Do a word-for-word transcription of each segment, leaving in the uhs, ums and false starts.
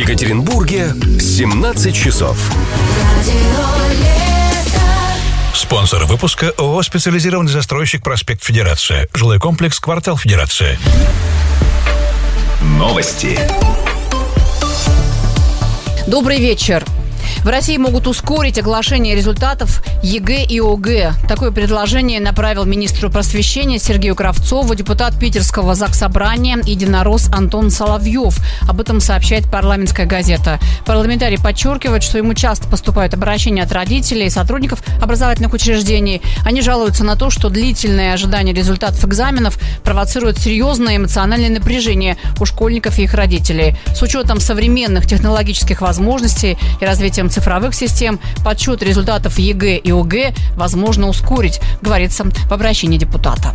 Екатеринбурге семнадцать часов. Спонсор выпуска ООО «Специализированный застройщик Проспект Федерация». Жилой комплекс «Квартал Федерация». Новости. Добрый вечер. В России могут ускорить оглашение результатов ЕГЭ и ОГЭ. Такое предложение направил министру просвещения Сергею Кравцову депутат Питерского Заксобрания единорос Антон Соловьев. Об этом сообщает «Парламентская газета». Парламентарий подчеркивает, что ему часто поступают обращения от родителей и сотрудников образовательных учреждений. Они жалуются на то, что длительное ожидание результатов экзаменов провоцирует серьезное эмоциональное напряжение у школьников и их родителей. С учетом современных технологических возможностей и развитием цифровых систем подсчет результатов ЕГЭ и ОГЭ возможно ускорить, говорится в обращении депутата.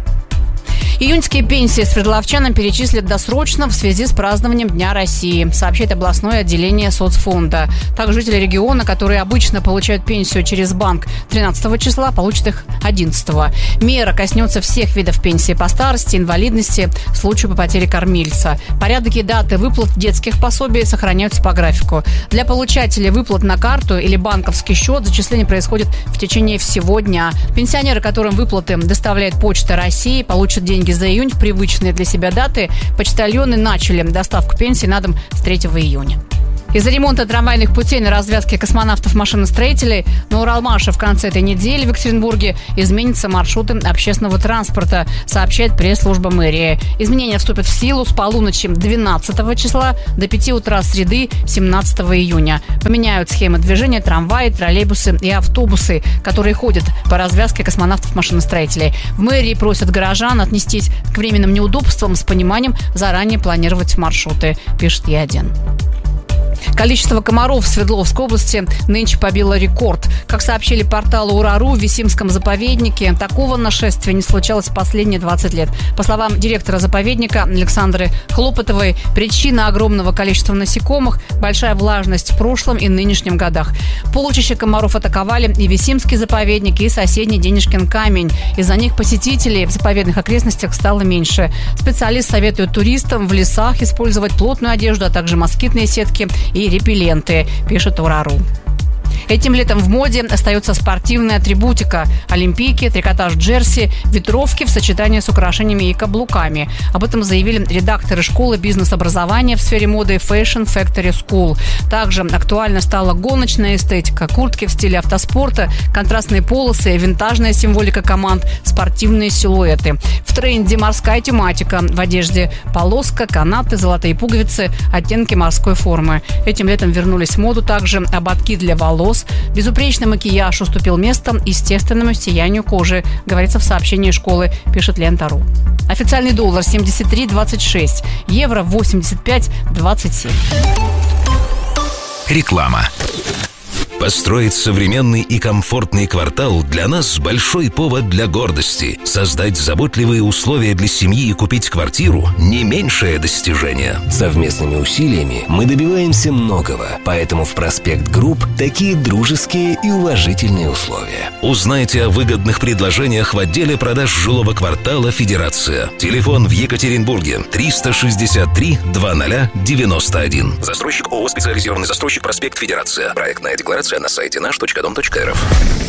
Июньские пенсии свердловчанам перечислят досрочно в связи с празднованием Дня России, сообщает областное отделение соцфонда. Так, жители региона, которые обычно получают пенсию через банк тринадцатого числа, получат их одиннадцатого. Мера коснется всех видов пенсии по старости, инвалидности, случаю по потере кормильца. Порядок и даты выплат детских пособий сохраняются по графику. Для получателей выплат на карту или банковский счет зачисление происходит в течение всего дня. Пенсионеры, которым выплаты доставляет Почта России, получат деньги за июнь в привычные для себя даты. Почтальоны начали доставку пенсий на дом с третьего июня. Из-за ремонта трамвайных путей на развязке космонавтов-машиностроителей на Уралмаше в конце этой недели в Екатеринбурге изменятся маршруты общественного транспорта, сообщает пресс-служба мэрии. Изменения вступят в силу с полуночи двенадцатого числа до пяти утра среды семнадцатого июня. Поменяют схемы движения трамваи, троллейбусы и автобусы, которые ходят по развязке космонавтов-машиностроителей. В мэрии просят горожан отнестись к временным неудобствам с пониманием, заранее планировать маршруты, пишет Е один. Количество комаров в Свердловской области нынче побило рекорд. Как сообщили порталу Ура.ру, в Висимском заповеднике такого нашествия не случалось в последние двадцать лет. По словам директора заповедника Александры Хлопотовой, причина огромного количества насекомых – большая влажность в прошлом и нынешнем годах. Полчища комаров атаковали и Висимский заповедник, и соседний Денежкин камень. Из-за них посетителей в заповедных окрестностях стало меньше. Специалист советует туристам в лесах использовать плотную одежду, а также москитные сетки и репелленты, пишет Ура.ру. Этим летом в моде остается спортивная атрибутика – олимпийки, трикотаж джерси, ветровки в сочетании с украшениями и каблуками. Об этом заявили редакторы школы бизнес-образования в сфере моды Fashion Factory School. Также актуальна стала гоночная эстетика, куртки в стиле автоспорта, контрастные полосы, винтажная символика команд, спортивные силуэты. В тренде морская тематика. В одежде полоска, канаты, золотые пуговицы, оттенки морской формы. Этим летом вернулись в моду также ободки для волос. Безупречный макияж уступил место естественному сиянию кожи, говорится в сообщении школы, пишет Лента.ру. Официальный доллар семьдесят три двадцать шесть, евро восемьдесят пять двадцать семь. Реклама. Построить современный и комфортный квартал для нас большой повод для гордости. Создать заботливые условия для семьи и купить квартиру – не меньшее достижение. Совместными усилиями мы добиваемся многого, поэтому в Проспект Групп такие дружеские и уважительные условия. Узнайте о выгодных предложениях в отделе продаж жилого квартала «Федерация». Телефон в Екатеринбурге триста шестьдесят три двадцать девяносто один. Застройщик ООО «Специализированный застройщик Проспект Федерация». Проектная декларация на сайте наш точка дом точка эр эф.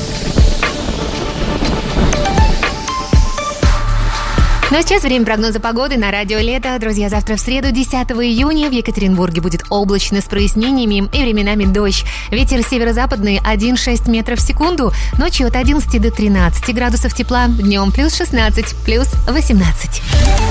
Ну а сейчас время прогноза погоды на радио Лето. Друзья, завтра в среду, десятого июня, в Екатеринбурге будет облачно с прояснениями и временами дождь. Ветер северо-западный один целых шесть метров в секунду. Ночью от одиннадцати до тринадцати градусов тепла. Днем плюс шестнадцать, плюс восемнадцать.